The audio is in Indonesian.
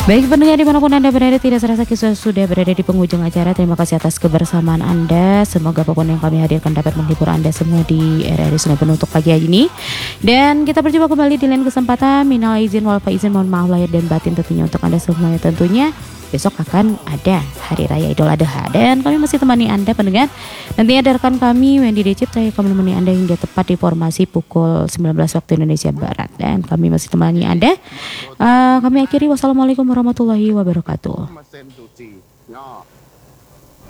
Baik pendengar dimanapun Anda berada, tidak serasa kita sudah berada di penghujung acara. Terima kasih atas kebersamaan Anda. Semoga apapun yang kami hadirkan dapat menghibur Anda semua di RRI Sungai Penuh untuk pagi hari ini. Dan kita berjumpa kembali di lain kesempatan. Minal izin wal faizin, mohon maaf lahir dan batin tentunya untuk Anda semuanya. Tentunya besok akan ada Hari Raya Idul Adha dan kami masih temani Anda pendengar. Nanti ada rekan kami Wendy Decipta yang akan menemani Anda hingga tepat di formasi pukul 19 waktu Indonesia Barat. Dan kami masih temani Anda. Kami akhiri, wassalamualaikum warahmatullahi wabarakatuh.